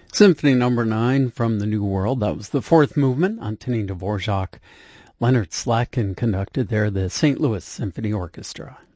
Symphony Number 9 from the New World. That was the fourth movement. Antonin Dvorak. Leonard Slatkin conducted there, the St. Louis Symphony Orchestra.